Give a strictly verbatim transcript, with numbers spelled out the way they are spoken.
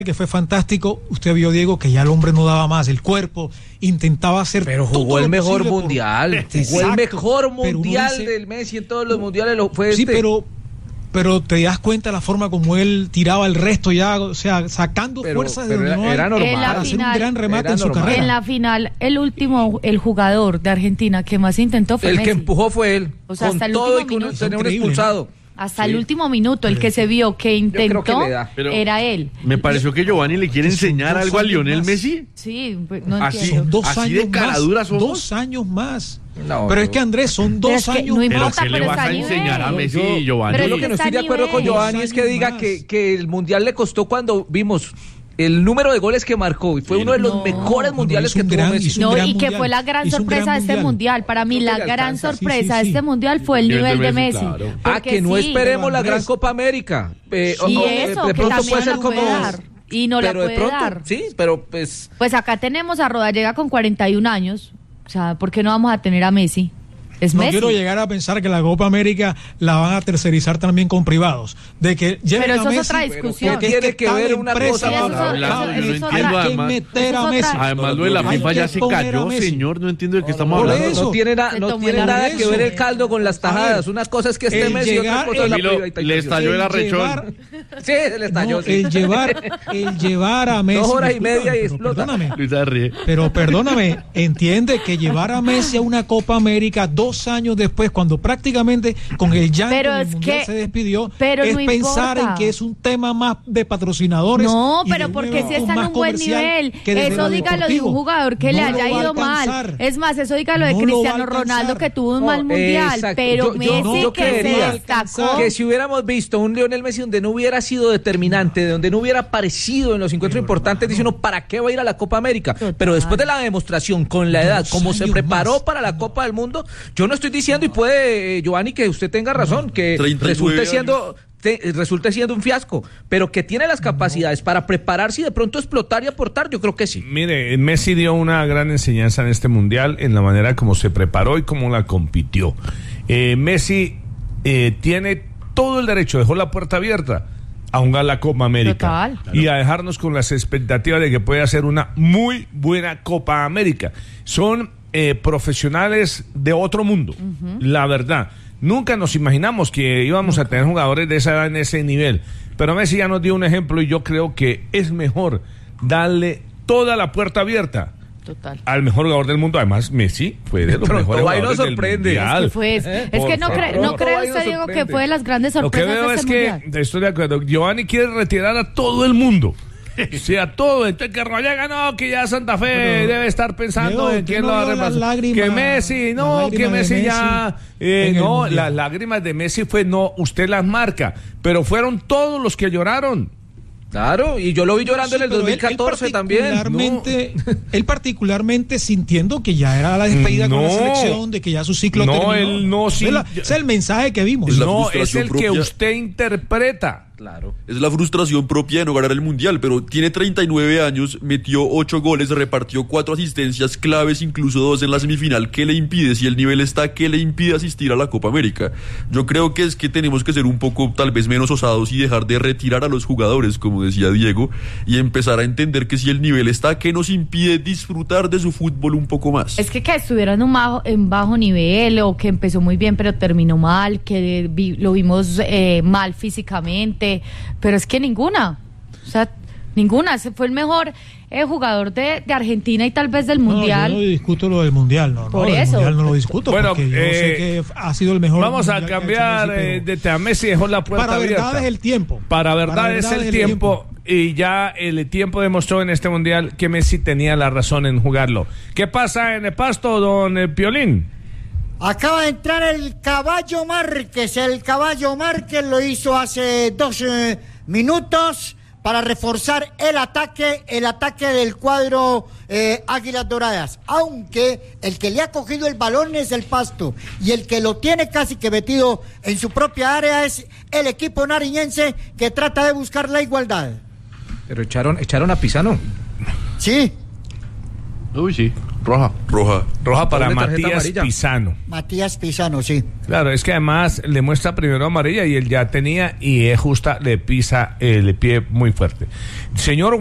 que fue fantástico. Usted vio, Diego, que ya el hombre no daba más, el cuerpo intentaba hacer, pero jugó el mejor mundial, por... jugó el mejor mundial dice... del Messi en todos los mundiales, lo fue sí, este. pero pero te das cuenta de la forma como él tiraba el resto ya, o sea, sacando pero, fuerzas pero de donde era, no hay, era normal. En la para hacer final, un gran remate en su normal. carrera. En la final, el último, el jugador de Argentina que más intentó fue el Messi. que empujó fue él, o sea, con hasta el todo último y con tenía un increíble, expulsado. ¿no? Hasta Sí. el último minuto, el que se vio que intentó que era él. Me pareció que Giovanni le quiere enseñar algo a Lionel más. Messi. Sí, pues, no Así, entiendo. Son dos así años de caradura más, somos. dos años más. No, pero no. es que Andrés, son dos es que años no Pero importa, ¿qué le pero vas está a a enseñar nivel. a Messi, Yo- Giovanni? Yo Pero lo es que no está estoy de a acuerdo con nivel. Giovanni es que Dos diga años que, más. que el mundial le costó cuando vimos el número de goles que marcó y fue Sí, uno de los no. mejores No, mundiales hizo un que tuvo gran- Messi. hizo un No, gran y que mundial. fue la gran Hizo un sorpresa gran de este mundial. mundial. Para mí, Creo que la le gran alcanza. sorpresa Sí, sí, de sí. este mundial fue el El nivel de de Messi, Messi. claro. Ah, Porque que no sí, esperemos pero la gran Andrés- Copa América. Eh, Y o- o- eso, de que pronto también puede ser la como... puede dar. Y no la pero de puede pronto, dar. sí, pero pues... Pues acá tenemos a Rodallega con cuarenta y un años. O sea, ¿por qué no vamos a tener a Messi? Es No Messi. quiero llegar a pensar que la Copa América la van a tercerizar también con privados. De que lleven Pero a eso es Messi, otra discusión. porque es Tiene que tal ver una empresa cosa con va a otra. hablar, Eso- yo no eso es entiendo otra. hay que además. meter Eso a es Messi. otra. Además, lo de la Hay FIFA que ya se poner a cayó, Messi. señor, no entiendo de qué estamos Por hablando. eso. No tiene, na- Se no tomó tiene el nada arrezo. que ver el caldo con las tajadas. A ver, Una cosa es que esté el Messi y otra llegar- cosa es la Camilo, privatización. le estalló el arrechón. llevar- Sí, se le estalló. no, sí. el llevar el llevar a Messi. Dos horas y discúlpame, media y pero explota. Perdóname, Luisa ríe. pero perdóname, entiende que llevar a Messi a una Copa América dos años después, cuando prácticamente con el llanto Pero en el es mundial que- se despidió, pero es no pensar importa. en que es un tema más de patrocinadores. No, y de pero un porque si evento está en más un buen comercial nivel. que desde Eso lo dígalo de un deportivo. jugador que No le lo haya va a ido mal. alcanzar. Es más, eso dígalo de No lo va a Cristiano alcanzar. Ronaldo que tuvo un No, mal mundial. exacto. Pero Yo- yo- Messi yo que se creería destacó. que si hubiéramos visto un Lionel Messi donde no hubiera sido determinante, donde no hubiera aparecido en los encuentros importantes, dice uno, ¿para qué va a ir a la Copa América? Total. Pero después de la demostración, con la edad, Dos como se años preparó más. para la Copa del Mundo, yo no estoy diciendo, y puede, eh, Giovanni, que usted tenga razón, que treinta y nueve resulte años. siendo... te- resulte siendo un fiasco, pero que tiene las capacidades para prepararse y de pronto explotar y aportar, yo creo que sí. Mire, Messi dio una gran enseñanza en este mundial en la manera como se preparó y cómo la compitió. Eh, Messi eh, tiene todo el derecho, dejó la puerta abierta a jugar la Copa América. Total. Y a dejarnos con las expectativas de que puede hacer una muy buena Copa América. Son eh, profesionales de otro mundo, la verdad. Nunca nos imaginamos que íbamos a tener jugadores de esa edad en ese nivel. Pero Messi ya nos dio un ejemplo y yo creo que es mejor darle toda la puerta abierta Total. al mejor jugador del mundo. Además, Messi fue de los Pronto mejores va y nos jugadores del sorprende. mundial. Es que, fue, es ¿Eh? que Por no, favor. cree, no cree Ahí nos usted, Diego, que sorprende. fue de las grandes Lo que sorpresas veo de es este que, mundial. estoy de acuerdo, Giovanni quiere retirar a todo el mundo. O sea, todo. Entonces que Rodallega no, que ya Santa Fe Pero, debe estar pensando Diego, en quién ¿usted lo va a no vio las reemplazar. lágrimas- Que Messi, las no, lágrimas que de Messi ya... Messi eh, en el no, mundial? las lágrimas de Messi fue, no, usted las marca. Pero fueron todos los que lloraron. Claro, y yo lo vi llorando en el Sí, pero dos mil catorce él, él también. particularmente, él particularmente sintiendo que ya era la despedida con la No. selección, de que ya su ciclo No, terminó. él no, Ese sí. es la- ese es el mensaje que vimos. Es la No, es frustración el que propia. usted interpreta. Claro. Es la frustración propia de no ganar el Mundial, pero tiene treinta y nueve años, metió ocho goles, repartió cuatro asistencias claves, incluso dos en la semifinal. ¿Qué le impide? Si el nivel está, ¿qué le impide asistir a la Copa América? Yo creo que es que tenemos que ser un poco tal vez menos osados y dejar de retirar a los jugadores, como decía Diego, y empezar a entender que si el nivel está, ¿qué nos impide disfrutar de su fútbol un poco más? Es que que estuviera en un bajo, en bajo nivel o que empezó muy bien pero terminó mal, que vi- lo vimos eh, mal físicamente, pero es que ninguna, o sea, ninguna. Se fue el mejor eh, jugador de, de Argentina y tal vez del mundial. No, yo no discuto lo del mundial, no, Por no, del eso. mundial no lo discuto, Bueno, porque yo eh, sé que ha sido el mejor. Vamos a mundial que ha hecho cambiar Messi, eh, pero de tema. Messi dejó la puerta para abierta. verdad es el tiempo. Para verdad, Para es verdad el tiempo, y ya el tiempo demostró en este mundial que Messi tenía la razón en jugarlo. ¿Qué pasa en el Pasto, don eh, Piolín? Acaba de entrar el Caballo Márquez. El Caballo Márquez lo hizo hace dos eh, minutos para reforzar el ataque, el ataque del cuadro eh, Águilas Doradas. Aunque el que le ha cogido el balón es el Pasto y el que lo tiene casi que metido en su propia área es el equipo nariñense, que trata de buscar la igualdad. Pero echaron, echaron a Pisano. Sí. Uy, sí. Roja. Roja. Roja para Doble tarjeta Matías amarilla. Pisano. Matías Pisano, sí. Claro, es que además le muestra primero amarilla y él ya tenía y es justa, le pisa el pie muy fuerte. Señor